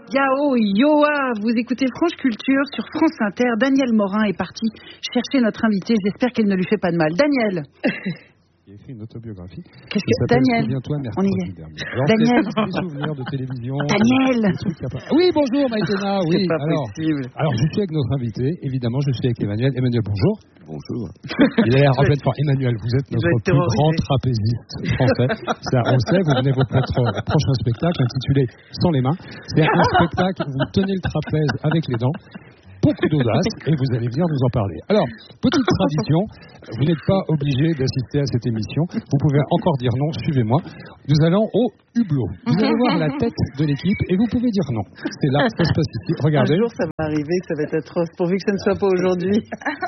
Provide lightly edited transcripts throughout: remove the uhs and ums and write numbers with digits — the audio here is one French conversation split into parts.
Yao, Yoa, vous écoutez France Culture sur France Inter. Daniel Morin est parti chercher notre invité. J'espère qu'elle ne lui fait pas de mal. Daniel. Il a écrit une autobiographie. Qu'est-ce que Daniel? Souviens-toi, on y est. Alors, Daniel. Des souvenirs de télévision. Daniel. Oui, bonjour Maïtena. Oui. C'est pas possible. Alors, je suis avec notre invité. Évidemment, je suis avec Emmanuel. Emmanuel, bonjour. Bonjour. Il a l'air en pleine forme. Emmanuel, vous êtes notre plus grand trapéziste français. Ça, on sait, vous venez votre prochain spectacle intitulé Sans les mains. C'est un spectacle où vous tenez le trapèze avec les dents. Beaucoup d'audace et vous allez venir nous en parler. Alors, petite tradition, vous n'êtes pas obligé d'assister à cette émission. Vous pouvez encore dire non, suivez-moi. Nous allons au hublot. Vous allez voir la tête de l'équipe et vous pouvez dire non. C'est là, ça se passe ici. Regardez. Un jour, ça va arriver, ça va être atroce, pourvu que ça ne soit pas aujourd'hui.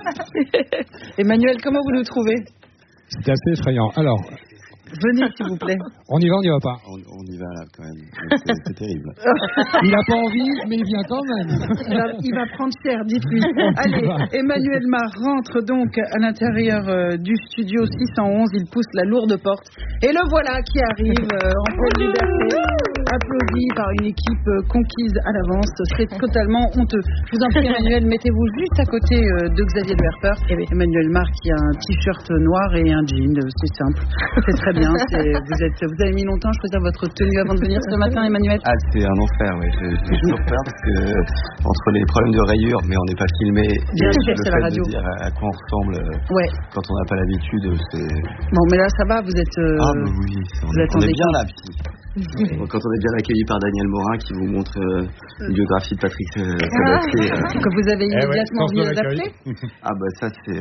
Emmanuel, comment vous nous trouvez? C'est assez effrayant. Alors, venez, s'il vous plaît. On y va, on n'y va pas? On y va là, quand même. C'est terrible. Il n'a pas envie, mais il vient quand même. Il va prendre cher, dites-lui. Allez, Emmanuel Mar rentre donc à l'intérieur du studio 611. Il pousse la lourde porte. Et le voilà qui arrive en pleine liberté, applaudi par une équipe conquise à l'avance. C'est totalement honteux. Je vous en prie, Emmanuel, mettez-vous juste à côté de Xavier Le Herper. Emmanuel Mar qui a un t-shirt noir et un jean. C'est simple. C'est très bien. Vous avez mis longtemps à choisir votre tenue avant de venir ce matin, Emmanuel? Ah, c'est un enfer, oui. J'ai toujours peur parce que entre les problèmes de rayures, mais on n'est pas filmé, bien et sûr, le c'est fait la radio. de dire à quoi on ressemble quand on n'a pas l'habitude, c'est... Bon, mais là, ça va, vous êtes... Ah, bah oui, on est bien là, puis... Quand on est bien accueilli par Daniel Morin qui vous montre une biographie de Patrick Sabatier. Que vous avez immédiatement envie d'appeler. Ah bah ça c'est...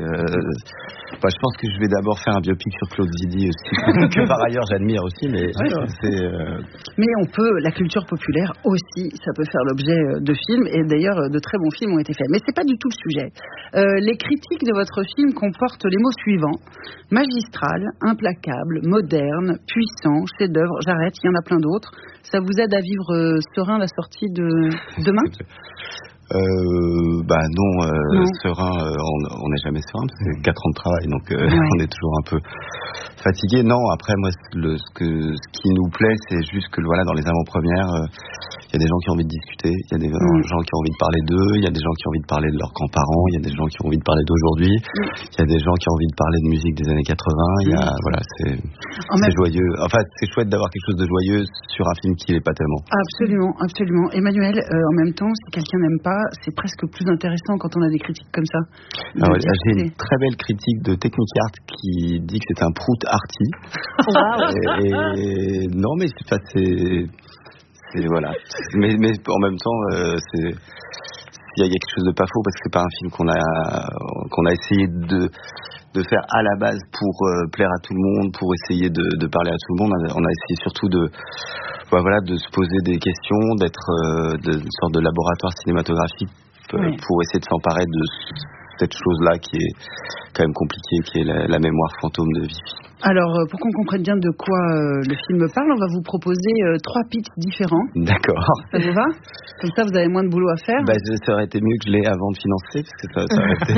je pense que je vais d'abord faire un biopic sur Claude Zidi aussi, que par ailleurs j'admire aussi, mais c'est... Mais on peut, la culture populaire aussi, ça peut faire l'objet de films, et d'ailleurs de très bons films ont été faits. Mais c'est pas du tout le sujet. Les critiques de votre film comportent les mots suivants: magistral, implacable, moderne, puissant, chef-d'œuvre, j'arrête, il y en a plein d'autres. Ça vous aide à vivre serein la sortie de demain? Non. Serein, on n'est jamais serein parce que c'est 4 ans de travail, donc on est toujours un peu fatigué. Non, après moi ce qui nous plaît, c'est juste que voilà, dans les avant-premières, il y a des gens qui ont envie de discuter, il y a des gens qui ont envie de parler d'eux, il y a des gens qui ont envie de parler de leurs grands-parents, il y a des gens qui ont envie de parler d'aujourd'hui, il y a des gens qui ont envie de parler de musique des années 80, il y a, voilà, c'est joyeux. Enfin, c'est chouette d'avoir quelque chose de joyeux sur un film qui l'est pas tellement. Absolument, absolument. Emmanuel, en même temps, si quelqu'un n'aime pas, c'est presque plus intéressant quand on a des critiques comme ça. Alors, j'ai une très belle critique de Technicart qui dit que c'est un prout arty. et non, mais c'est voilà. Mais en même temps, il y a quelque chose de pas faux parce que c'est pas un film qu'on a essayé de faire à la base pour plaire à tout le monde, pour essayer de parler à tout le monde. On a essayé surtout de se poser des questions, d'être une sorte de laboratoire cinématographique pour essayer de s'emparer de cette chose-là qui est quand même compliquée, qui est la mémoire fantôme de vie. Alors, pour qu'on comprenne bien de quoi le film parle, on va vous proposer 3 pitchs différents. D'accord. Ça vous va? Comme ça, vous avez moins de boulot à faire. Ça aurait été mieux que je l'ai avant de financer, parce que ça aurait été...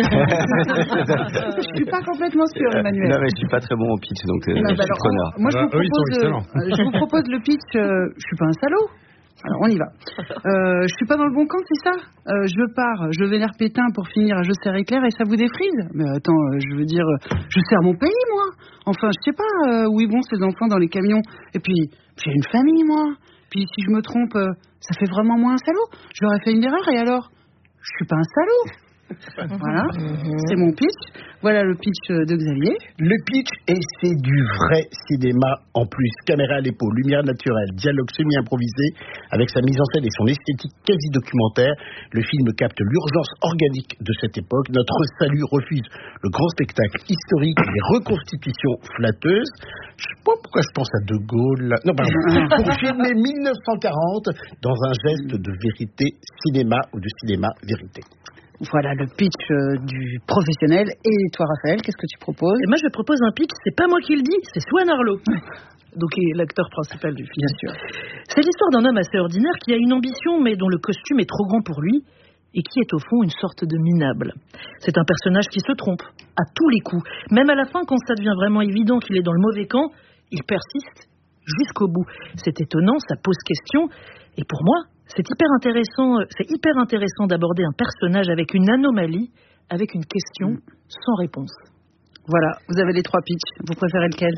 Je suis pas complètement sûre, Emmanuel. Non, mais je suis pas très bon au pitch, donc je suis preneur. Moi, je vous propose le pitch. Je suis pas un salaud. Alors, on y va. Je suis pas dans le bon camp, c'est ça? Je pars, je vénère Pétain pour finir à Je serre éclair et ça vous défrise? Mais attends, je veux dire, je sers mon pays, moi. Enfin, je sais pas où ils vont ces enfants dans les camions. Et puis j'ai une famille, moi. Puis si je me trompe, ça fait vraiment moi un salaud. Je leur ai fait une erreur et alors? Je suis pas un salaud. Voilà, c'est mon pitch. Voilà le pitch de Xavier. Le pitch, c'est du vrai cinéma en plus. Caméra à l'épaule, lumière naturelle, dialogue semi-improvisé, avec sa mise en scène et son esthétique quasi-documentaire. Le film capte l'urgence organique de cette époque. Notre salut refuse le grand spectacle historique et les reconstitutions flatteuses. Je sais pas pourquoi je pense à De Gaulle. Non, pardon. Pour filmer 1940 dans un geste de vérité cinéma ou de cinéma vérité. Voilà le pitch du professionnel. Et toi, Raphaël, qu'est-ce que tu proposes? Et moi, je propose un pitch, c'est pas moi qui le dis, c'est Swan Arlo. Donc, il est l'acteur principal du film. Bien sûr. C'est l'histoire d'un homme assez ordinaire qui a une ambition, mais dont le costume est trop grand pour lui, et qui est au fond une sorte de minable. C'est un personnage qui se trompe, à tous les coups. Même à la fin, quand ça devient vraiment évident qu'il est dans le mauvais camp, il persiste jusqu'au bout. C'est étonnant, ça pose question, et pour moi, C'est hyper intéressant d'aborder un personnage avec une anomalie, avec une question sans réponse. Voilà, vous avez les 3 pitchs. Vous préférez lequel?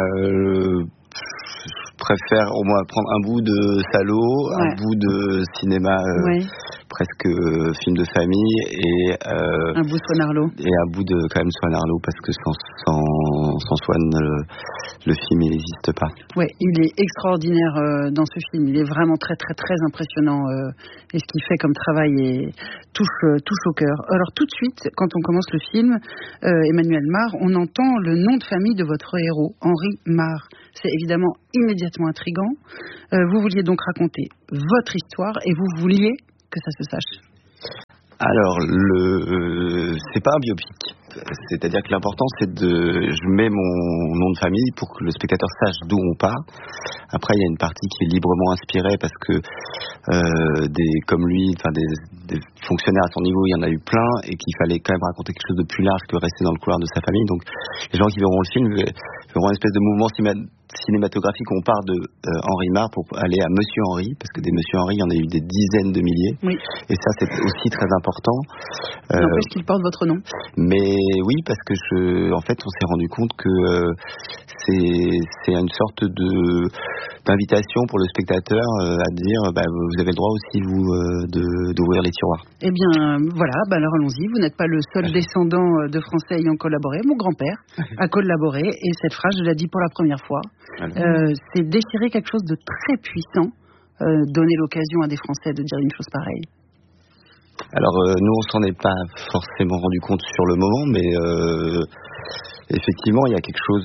Je préfère au moins prendre un bout de Salaud, un bout de cinéma presque film de famille et un bout de Swan Arlo. Et un bout de quand même Swan Arlo, parce que sans Swan le film il n'existe pas. Ouais, il est extraordinaire dans ce film. Il est vraiment très très très impressionnant et ce qu'il fait comme travail touche au cœur. Alors tout de suite, quand on commence le film, Emmanuel Mar, on entend le nom de famille de votre héros, Henri Mar. C'est évidemment immédiatement intriguant. Vous vouliez donc raconter votre histoire et vous vouliez que ça se sache. Alors, c'est pas un biopic. C'est-à-dire que l'important, je mets mon nom de famille pour que le spectateur sache d'où on part. Après, il y a une partie qui est librement inspirée parce que comme lui, des fonctionnaires à son niveau, il y en a eu plein et qu'il fallait quand même raconter quelque chose de plus large que rester dans le couloir de sa famille. Donc, les gens qui verront le film verront une espèce de mouvement cinématographique. On part de Henri Mar pour aller à Monsieur Henri, parce que des Monsieur Henri, il y en a eu des dizaines de milliers. Oui. Et ça, c'est aussi très important. N'empêche qu'il porte votre nom. Mais oui, parce que en fait, on s'est rendu compte que c'est une sorte d'invitation pour le spectateur à dire, vous avez le droit aussi d'ouvrir les tiroirs. Eh bien, voilà. Alors allons-y. Vous n'êtes pas le seul descendant de Français ayant collaboré. Mon grand-père a collaboré, et cette phrase, je l'ai dit pour la première fois. C'est déchirer quelque chose de très puissant, donner l'occasion à des Français de dire une chose pareille. Alors nous on s'en est pas forcément rendu compte sur le moment, mais effectivement il y a quelque chose.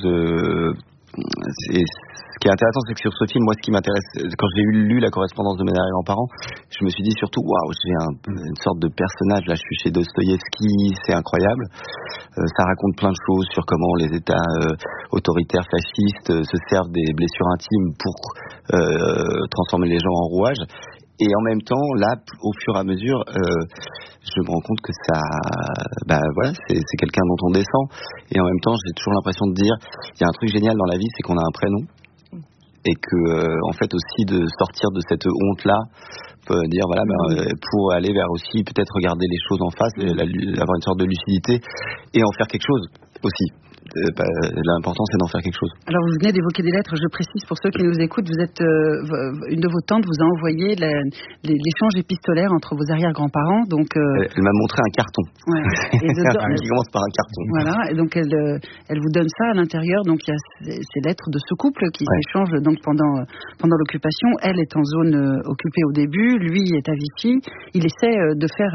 Ce qui est intéressant, c'est que sur ce film, moi ce qui m'intéresse, quand j'ai lu la correspondance de mes arrière-grands-parents, je me suis dit surtout waouh, j'ai une sorte de personnage là, je suis chez Dostoïevski, c'est incroyable. Ça raconte plein de choses sur comment les États autoritaires fascistes se servent des blessures intimes pour transformer les gens en rouages. Et en même temps, là, au fur et à mesure, je me rends compte que ça, c'est quelqu'un dont on descend. Et en même temps, j'ai toujours l'impression de dire, il y a un truc génial dans la vie, c'est qu'on a un prénom. Et que, en fait, aussi de sortir de cette honte-là, dire pour aller vers aussi peut-être regarder les choses en face, avoir une sorte de lucidité et en faire quelque chose aussi. L'important c'est d'en faire quelque chose. Alors vous venez d'évoquer des lettres, je précise pour ceux qui nous écoutent, vous êtes une de vos tantes vous a envoyé l'échange épistolaire entre vos arrière-grands-parents. Donc elle m'a montré un carton. Ouais. Qui commence par un carton. Voilà, et donc elle vous donne ça à l'intérieur. Donc il y a ces lettres de ce couple qui s'échangent donc pendant l'occupation. Elle est en zone occupée au début, lui est à Vichy. Il essaie de faire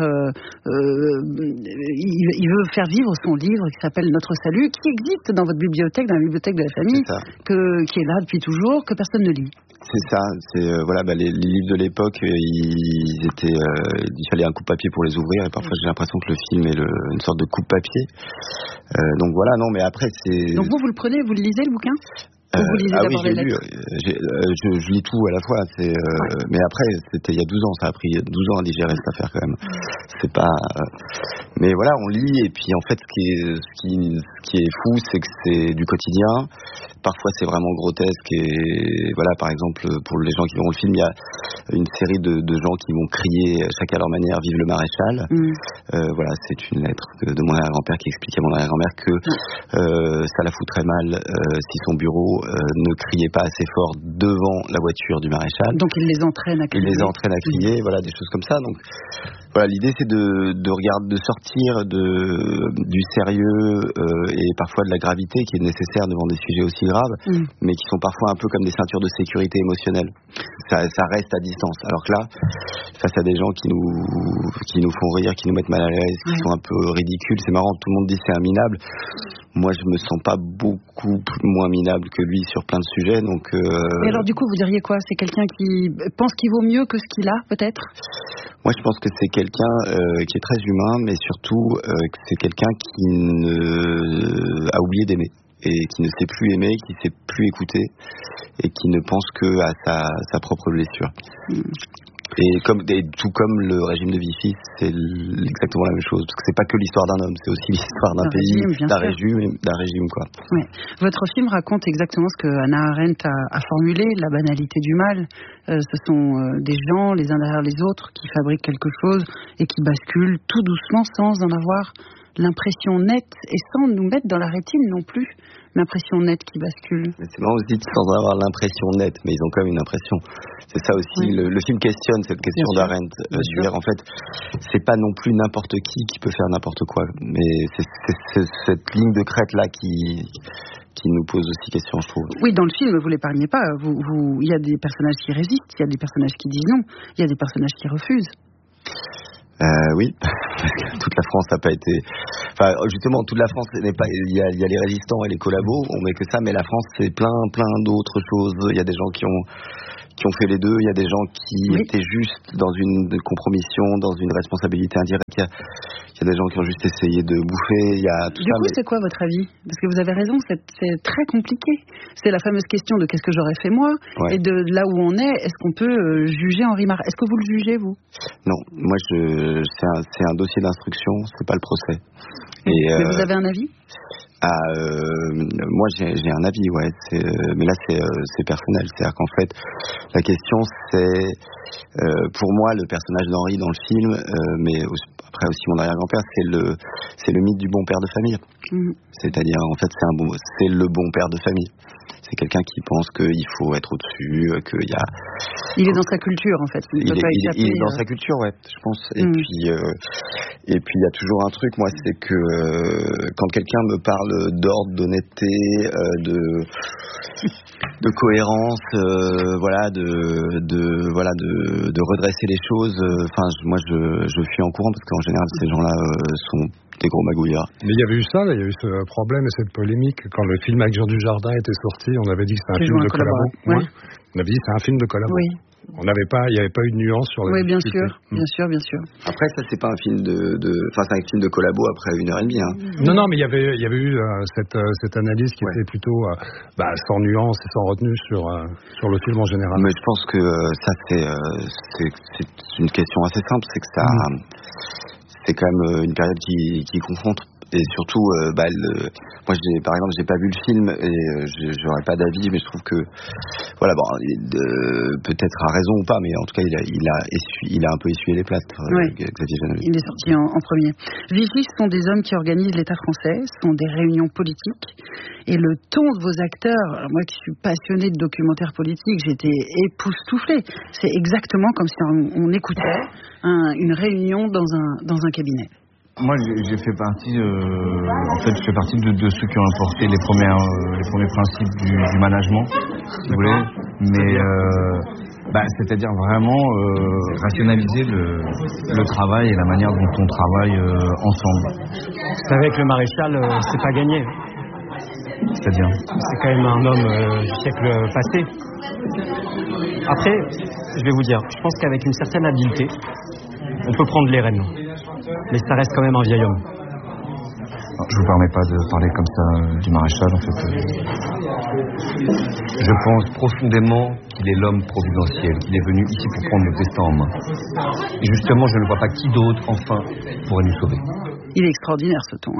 il veut faire vivre son livre qui s'appelle Notre Salut, qui existe dans votre bibliothèque, dans la bibliothèque de la famille, qui est là depuis toujours, que personne ne lit. C'est ça, les livres de l'époque, il fallait un coupe-papier pour les ouvrir, et parfois j'ai l'impression que le film est une sorte de coupe-papier. Donc voilà, non, mais après c'est... Donc vous le prenez, vous le lisez le bouquin ? Vous lisez d'abord les lettres. Je lis tout à la fois. Mais après, c'était il y a 12 ans. Ça a pris 12 ans à digérer cette affaire quand même. C'est pas. Mais voilà, on lit et puis en fait, ce qui est fou, c'est que c'est du quotidien. Parfois, c'est vraiment grotesque et voilà. Par exemple, pour les gens qui verront le film, il y a une série de gens qui vont crier chacun à leur manière "Vive le maréchal". Voilà, c'est une lettre de mon arrière-grand-père qui explique à mon arrière-grand-mère que ça la foutrait mal si son bureau ne criait pas assez fort devant la voiture du maréchal. Donc il les entraîne à crier. Voilà, des choses comme ça. Donc voilà, l'idée c'est de sortir du sérieux et parfois de la gravité qui est nécessaire devant des sujets aussi graves, mais qui sont parfois un peu comme des ceintures de sécurité émotionnelle. Ça reste à distance. Alors que là, face à des gens qui nous font rire, qui nous mettent mal à l'aise, qui sont un peu ridicules, c'est marrant, tout le monde dit c'est un minable. Moi, je me sens pas beaucoup moins minable que lui sur plein de sujets, donc... Et alors, du coup, vous diriez quoi ? C'est quelqu'un qui pense qu'il vaut mieux que ce qu'il a, peut-être ? Moi, je pense que c'est quelqu'un qui est très humain, mais surtout que c'est quelqu'un qui a oublié d'aimer, et qui ne sait plus aimer, qui ne sait plus écouter, et qui ne pense que à sa propre blessure. Et tout comme le régime de Vichy, c'est exactement la même chose. Parce que c'est pas que l'histoire d'un homme, c'est aussi l'histoire d'un pays, d'un régime, quoi. Ouais. Votre film raconte exactement ce que Hannah Arendt a formulé, la banalité du mal. Ce sont des gens, les uns derrière les autres, qui fabriquent quelque chose et qui basculent tout doucement sans en avoir l'impression nette et sans nous mettre dans la rétine non plus l'impression nette qui bascule. Mais c'est marrant aussi sans avoir l'impression nette, mais ils ont quand même une impression. C'est ça aussi, le film questionne cette question d'Arendt. En fait, c'est pas non plus n'importe qui peut faire n'importe quoi, mais c'est cette ligne de crête là qui nous pose aussi question, je trouve. Oui, dans le film, vous l'épargnez pas. Il y a des personnages qui résistent, il y a des personnages qui disent non, il y a des personnages qui refusent. Oui, parce que toute la France n'a pas été... Enfin, justement, toute la France n'est pas... Il y a les résistants et les collabos, on met que ça, mais la France, c'est plein d'autres choses. Il y a des gens qui ont fait les deux, il y a des gens qui étaient juste dans une compromission, dans une responsabilité indirecte. Il y a des gens qui ont juste essayé de bouffer, il y a tout ça. Du coup, c'est quoi votre avis? Parce que vous avez raison, c'est très compliqué. C'est la fameuse question de qu'est-ce que j'aurais fait moi, et de là où on est, est-ce qu'on peut juger Henri Marcel? Est-ce que vous le jugez, vous? Non, moi, c'est un dossier d'instruction, c'est pas le procès. Mais vous avez un avis? Moi j'ai un avis, mais là c'est personnel, c'est-à-dire qu'en fait la question c'est pour moi le personnage d'Henri dans le film, mais après aussi mon arrière-grand-père, c'est le mythe du bon père de famille. C'est-à-dire en fait c'est le bon père de famille. C'est quelqu'un qui pense qu'il faut être au-dessus, qu'il y a... Il est dans sa culture, en fait. Il est dans sa culture, je pense. Et puis il y a toujours un truc, moi, c'est que quand quelqu'un me parle d'ordre, d'honnêteté, de cohérence, de redresser les choses, moi, je fuis en courant parce qu'en général, ces gens-là sont des gros magouillards. Mais il y avait eu ça, il y a eu ce problème et cette polémique quand le film avec Jean Dujardin était sorti. On avait dit que c'était un film de collabo. On avait dit que c'est un film de collabo. Il n'y avait pas eu de nuance sur la bien sûr. Après, ça, c'est pas un film c'est un film de collabo après 1h30. Non, mais il y avait eu cette analyse qui était plutôt sans nuance et sans retenue sur le film en général. Mais je pense que ça, c'est une question assez simple, c'est que ça, c'est quand même une période qui confronte. Et surtout, moi, par exemple, j'ai pas vu le film et j'aurais pas d'avis, mais je trouve que, peut-être à raison ou pas, mais en tout cas, il a un peu essuyé les plates. Xavier Janoli. Il est sorti en premier. Vichy, ce sont des hommes qui organisent l'État français, ce sont des réunions politiques, et le ton de vos acteurs, alors moi qui suis passionnée de documentaires politiques, j'étais époustouflée. C'est exactement comme si on écoutait une réunion dans un cabinet. Moi, j'ai fait partie, je fais partie de ceux qui ont apporté les premiers principes du management, si vous voulez, mais c'est-à-dire vraiment rationaliser le travail et la manière dont on travaille ensemble. Vous savez que le maréchal, c'est pas gagné. C'est-à-dire ? C'est quand même un homme du siècle passé. Après, je vais vous dire, je pense qu'avec une certaine habileté, on peut prendre les rênes. Mais ça reste quand même un vieil homme. Je vous permets pas de parler comme ça du maréchal, en fait. Je pense profondément qu'il est l'homme providentiel, qu'il est venu ici pour prendre le destin en main. Et justement, je ne vois pas qui d'autre, enfin, pourrait nous sauver. Il est extraordinaire, ce ton.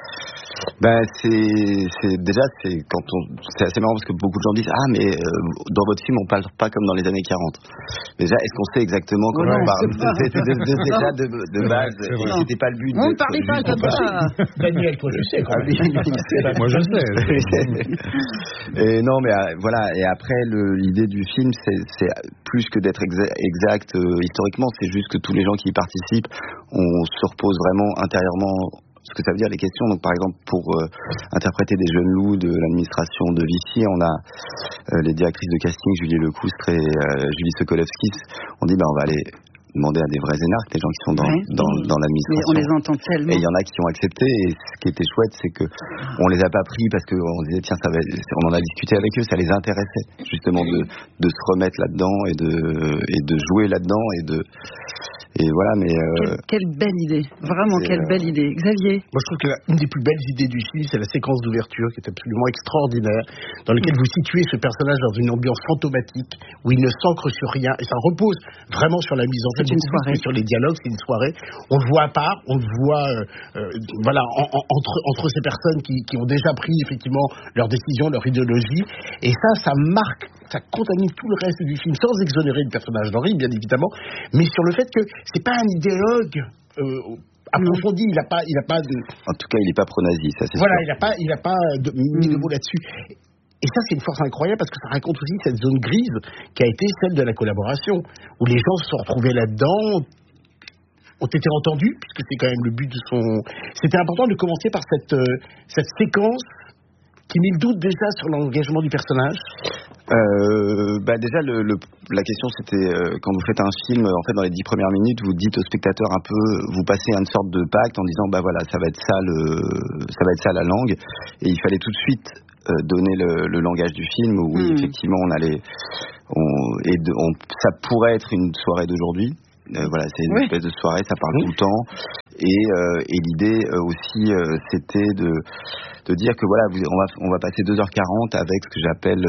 C'est assez marrant parce que beaucoup de gens disent mais dans votre film on parle pas comme dans les années 40. Déjà, est-ce qu'on sait exactement comment on parle? Déjà de base, c'était pas le but. On ne parlait pas comme ça. Daniel, toi je sais. Moi je sais. Et non, mais et après l'idée du film, c'est plus que d'être exact historiquement, c'est juste que tous les gens qui y participent, on se repose vraiment intérieurement ce que ça veut dire les questions. Donc par exemple pour interpréter des jeunes loups de l'administration de Vichy, on a les directrices de casting Julie Lecoustre et Julie Sokolowski. On dit on va aller demander à des vrais énarques, des gens qui sont dans l'administration. Mais on les entend tellement. Et il y en a qui ont accepté, et ce qui était chouette, c'est que on les a pas pris parce qu'on disait tiens, on en a discuté avec eux, ça les intéressait justement de se remettre là-dedans et de jouer là-dedans et Et voilà, mais... Quelle belle idée, vraiment quelle belle idée. Xavier? Moi je trouve que une des plus belles idées du film, c'est la séquence d'ouverture qui est absolument extraordinaire, dans laquelle vous situez ce personnage dans une ambiance fantomatique, où il ne s'ancre sur rien, et ça repose vraiment sur la mise en scène, sur les dialogues, c'est une soirée. On le voit à part, on le voit entre ces personnes qui ont déjà pris effectivement leurs décisions, leur idéologie, et ça marque, ça contamine tout le reste du film, sans exonérer le personnage d'Henri, bien évidemment, mais sur le fait que c'est pas un idéologue approfondi, il a pas de... En tout cas, il est pas pro-nazi, ça c'est voilà, sûr. il a pas mis de mots là-dessus. Et ça, c'est une force incroyable parce que ça raconte aussi cette zone grise qui a été celle de la collaboration, où les gens se sont retrouvés là-dedans, ont été entendus, puisque c'est quand même le but de son... C'était important de commencer par cette séquence qui met le doute déjà sur l'engagement du personnage. Déjà, la question c'était quand vous faites un film, en fait dans les 10 premières minutes, vous dites au spectateur un peu, vous passez une sorte de pacte en disant voilà, ça va être ça la langue, et il fallait tout de suite donner le langage du film où oui, effectivement ça pourrait être une soirée d'aujourd'hui. Voilà, c'est une espèce de soirée, ça parle tout le temps, et l'idée aussi c'était de dire que voilà, on va passer 2h40 avec ce que j'appelle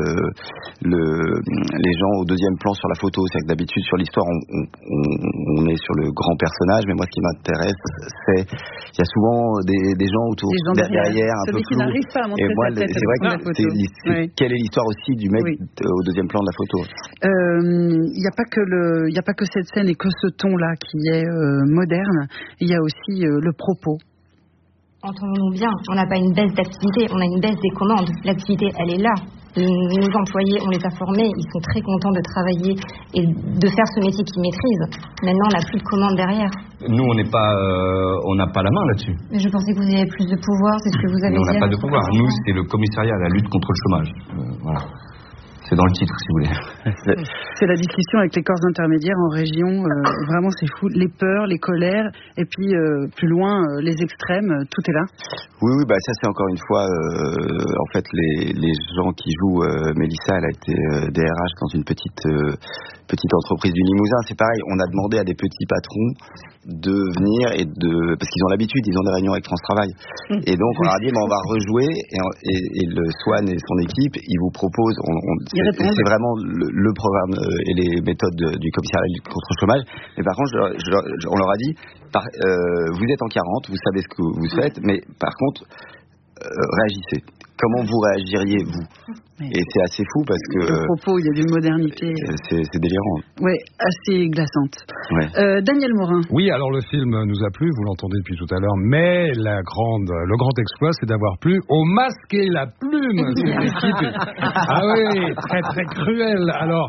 les gens au deuxième plan sur la photo. C'est-à-dire que d'habitude sur l'histoire on est sur le grand personnage, mais moi ce qui m'intéresse c'est il y a souvent des gens autour, derrière un peu qui n'arrivent pas à montrer et moi sa tête c'est vrai que quelle est l'histoire aussi du mec au deuxième plan de la photo. Il n'y a pas que cette scène et que ce ton là qui est moderne, il y a aussi le propos. Entendons-nous bien, on n'a pas une baisse d'activité, on a une baisse des commandes. L'activité, elle est là. Nos employés, on les a formés, ils sont très contents de travailler et de faire ce métier qu'ils maîtrisent. Maintenant, on n'a plus de commandes derrière. Nous, on n'a pas la main là-dessus. Mais je pensais que vous aviez plus de pouvoir, c'est ce que vous avez dit. On n'a pas de pouvoir. Nous, c'est le commissariat à la lutte contre le chômage. Voilà. C'est dans le titre, si vous voulez. C'est la discussion avec les corps intermédiaires en région. Vraiment, c'est fou. Les peurs, les colères, et puis plus loin, les extrêmes, tout est là. Oui, ça c'est encore une fois, en fait, les gens qui jouent, Mélissa, elle a été DRH dans une petite entreprise du Limousin. C'est pareil, on a demandé à des petits patrons de venir parce qu'ils ont l'habitude, ils ont des réunions avec France Travail. Et donc on leur a dit, on va rejouer, et le Swan et son équipe, ils vous proposent, c'est vraiment le programme et les méthodes du commissariat contre le chômage. Mais par contre, on leur a dit, vous êtes en 40, vous savez ce que vous faites, mais par contre, réagissez. Comment vous réagiriez, vous? Et c'est assez fou parce que... Le propos, il y a d'une modernité... C'est délirant. Oui, assez glaçante. Ouais. Daniel Morin. Oui, alors le film nous a plu, vous l'entendez depuis tout à l'heure, mais le grand exploit, c'est d'avoir plu au Masque et la Plume. Ah oui, très très cruel. Alors,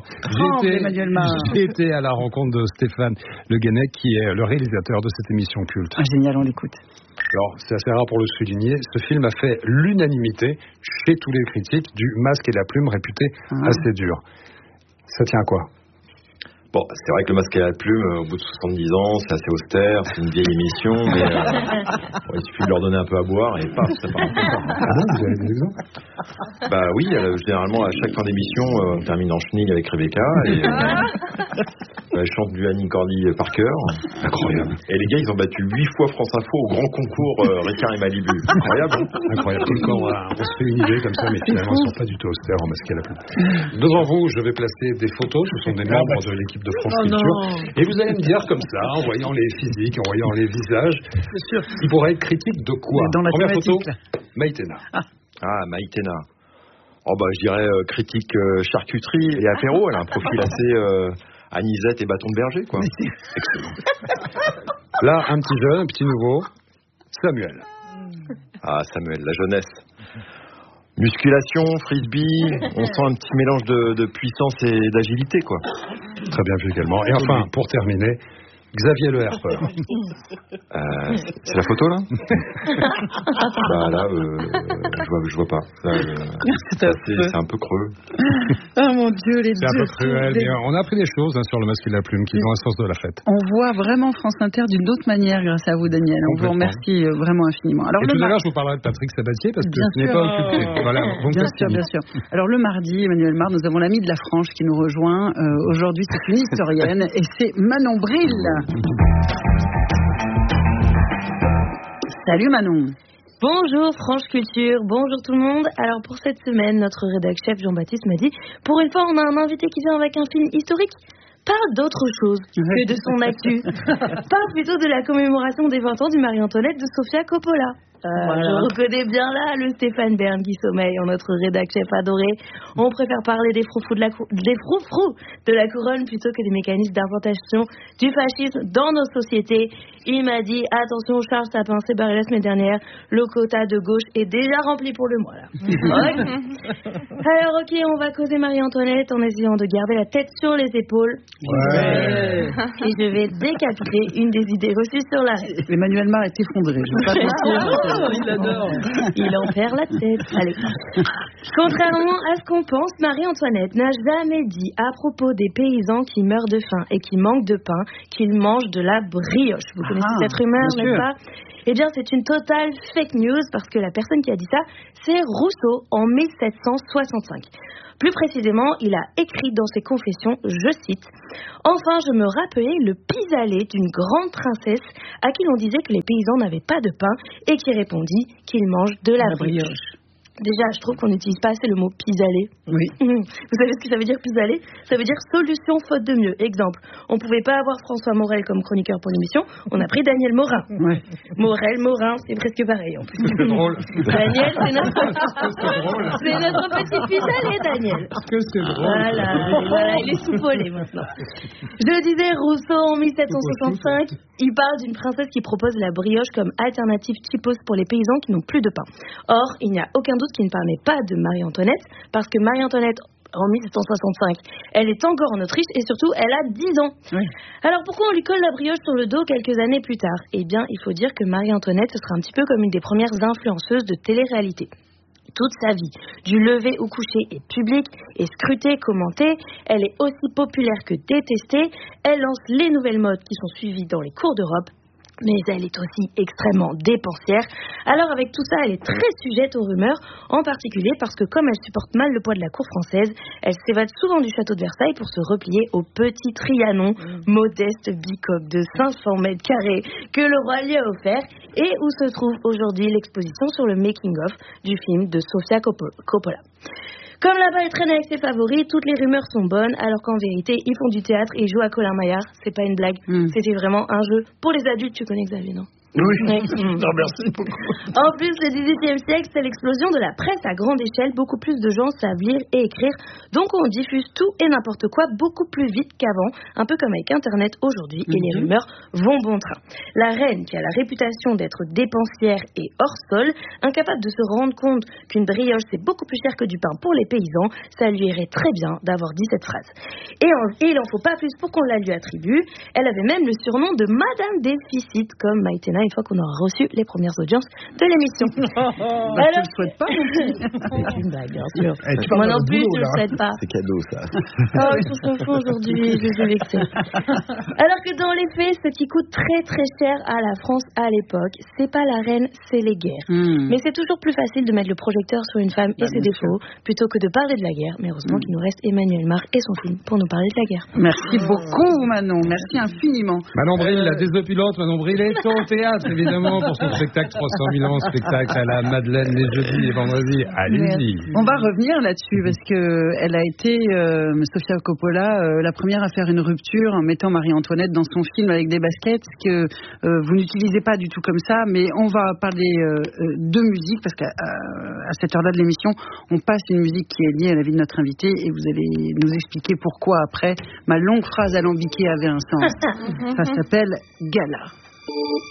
j'ai été à la rencontre de Stéphane Le Guenec, qui est le réalisateur de cette émission culte. Ah, génial, on l'écoute. Alors, c'est assez rare pour le souligner, ce film a fait l'unanimité chez tous les critiques du Masque et la Plume, réputé assez dur. Ça tient à quoi? Bon, c'est vrai que le Masque et la Plume, au bout de 70 ans, c'est assez austère, c'est une vieille émission, mais il suffit de leur donner un peu à boire et paf, ça part un peu fort. Ah bon, vous avez des exemples? Bah oui, généralement, à chaque fin d'émission, on termine en chenille avec Rebecca, et elle chante du Annie Cordy par cœur. Incroyable. Et les gars, ils ont battu 8 fois France Info au grand concours Ricard et Malibu. Incroyable. Incroyable. Tout le temps, on se fait une idée comme ça, mais finalement, ils ne sont pas du tout austères en Masque et la Plume. Devant vous, je vais placer des photos, ce sont des membres de l'équipe de France Culture. Et vous allez me dire comme ça, en voyant les physiques, en voyant les visages, il pourrait être critique de quoi? Dans la première photo, là. Maïtena. Ah, Maïtena. Oh bah, je dirais critique charcuterie et apéro. Elle a un profil assez anisette et bâton de berger, quoi. Excellent. Là, un petit jeune, un petit nouveau, Samuel. Ah, Samuel, la jeunesse. Musculation, frisbee, on sent un petit mélange de puissance et d'agilité, quoi. Très bien vu également. Et enfin, pour terminer, Xavier Le Herpeur. C'est la photo, là? Bah là, je vois pas. C'est un peu creux. Oh mon Dieu, les deux. C'est un peu cruel, mais on a appris des choses sur le Masque et la Plume qui ont un sens de la fête. On voit vraiment France Inter d'une autre manière grâce à vous, Daniel. On vous remercie vraiment infiniment. Alors, et tout à l'heure, je vous parlerai de Patrick Sabatier parce que ce n'est pas occupé. Voilà, bien sûr. Alors le mardi, Emmanuel Mar, nous avons l'ami de la Franche qui nous rejoint. Aujourd'hui, c'est une historienne et c'est Manon Bril. Salut Manon. Bonjour France Culture, bonjour tout le monde. Alors pour cette semaine, notre rédac chef Jean-Baptiste m'a dit, pour une fois on a un invité qui vient avec un film historique. Parle d'autre chose que de son actu. Parle plutôt de la commémoration des 20 ans du Marie-Antoinette de Sofia Coppola. Voilà. Je reconnais bien là le Stéphane Bern qui sommeille en notre rédac chef adoré. On préfère parler des froufrous de la couronne plutôt que des mécanismes d'implantation du fascisme dans nos sociétés. Il m'a dit attention Charles Sapin s'est barré la semaine dernière, le quota de gauche est déjà rempli pour le mois là. Alors ok, on va causer Marie-Antoinette en essayant de garder la tête sur les épaules. Ouais. Et je vais décapiter une des idées reçues sur la règle. Emmanuel Mar est effondré. Je veux pas mentir. Il adore. Il en perd la tête. Allez. Contrairement à ce qu'on pense, Marie-Antoinette n'a jamais dit à propos des paysans qui meurent de faim et qui manquent de pain qu'ils mangent de la brioche. Vous connaissez cette rumeur, n'est-ce pas ? Eh bien, c'est une totale fake news parce que la personne qui a dit ça, c'est Rousseau en 1765. Plus précisément, il a écrit dans ses confessions, je cite, « Enfin, je me rappelais le pis-aller d'une grande princesse à qui l'on disait que les paysans n'avaient pas de pain et qui répondit qu'ils mangent de la brioche. » Déjà, je trouve qu'on n'utilise pas assez le mot pis-aller. Oui. Vous savez ce que ça veut dire pis-aller ? Ça veut dire solution faute de mieux. Exemple, on pouvait pas avoir François Morel comme chroniqueur pour l'émission, on a pris Daniel Morin. Ouais. Morel, Morin, c'est presque pareil en plus. C'est drôle. Daniel, c'est notre petit pis-aller, Daniel. Que c'est drôle. Voilà, il est soupolé maintenant. Je disais, Rousseau en 1765, il parle d'une princesse qui propose la brioche comme alternative typos pour les paysans qui n'ont plus de pain. Or, il n'y a aucun doute qu'il ne parlait pas de Marie-Antoinette, parce que Marie-Antoinette, en 1765, elle est encore en Autriche et surtout, elle a 10 ans. Oui. Alors pourquoi on lui colle la brioche sur le dos quelques années plus tard ? Eh bien, il faut dire que Marie-Antoinette, ce sera un petit peu comme une des premières influenceuses de télé-réalité. Toute sa vie, du lever au coucher, est publique, est scrutée, commentée. Elle est aussi populaire que détestée. Elle lance les nouvelles modes qui sont suivies dans les cours d'Europe. Mais elle est aussi extrêmement dépensière. Alors avec tout ça, elle est très sujette aux rumeurs, en particulier parce que comme elle supporte mal le poids de la cour française, elle s'évade souvent du château de Versailles pour se replier au petit Trianon, modeste bicoque de 500 mètres carrés que le roi lui a offert et où se trouve aujourd'hui l'exposition sur le making-of du film de Sofia Coppola. Comme là-bas, elle traîne avec ses favoris, toutes les rumeurs sont bonnes, alors qu'en vérité, ils font du théâtre et ils jouent à Colin Maillard. C'est pas une blague, c'était vraiment un jeu pour les adultes. Tu connais Xavier, non ? Oui, non, merci beaucoup. En plus, le XVIIIe siècle, c'est l'explosion de la presse à grande échelle. Beaucoup plus de gens savent lire et écrire. Donc, on diffuse tout et n'importe quoi beaucoup plus vite qu'avant. Un peu comme avec Internet aujourd'hui. Et les rumeurs vont bon train. La reine, qui a la réputation d'être dépensière et hors sol, incapable de se rendre compte qu'une brioche, c'est beaucoup plus cher que du pain pour les paysans, ça lui irait très bien d'avoir dit cette phrase. Et il en faut pas plus pour qu'on la lui attribue. Elle avait même le surnom de Madame Déficit, comme Maïtena, une fois qu'on aura reçu les premières audiences de l'émission. Alors, tu le souhaites pas non plus. C'est une blague, bien sûr. Moi non plus, je le souhaite pas. C'est cadeau, ça. Oh, ils sont trop fous aujourd'hui, je suis vexée. Alors que dans les faits, ce qui coûte très très cher à la France à l'époque, c'est pas la reine, c'est les guerres. Mais c'est toujours plus facile de mettre le projecteur sur une femme et ses défauts, plutôt que de parler de la guerre. Mais heureusement qu'il nous reste Emmanuel Mar et son film pour nous parler de la guerre. Merci beaucoup, Manon. Merci infiniment. Manon Bril, la désopilote, Manon Bril est au théâtre, évidemment, pour son spectacle 300 000 ans, spectacle à la Madeleine les jeudis et vendredis. Allez-y. On va revenir là-dessus parce que elle a été, Sofia Coppola, la première à faire une rupture en mettant Marie-Antoinette dans son film avec des baskets que vous n'utilisez pas du tout comme ça, mais on va parler de musique parce qu'à cette heure-là de l'émission, on passe une musique qui est liée à la vie de notre invité et vous allez nous expliquer pourquoi après ma longue phrase alambiquée avait un sens. Ça s'appelle Gala.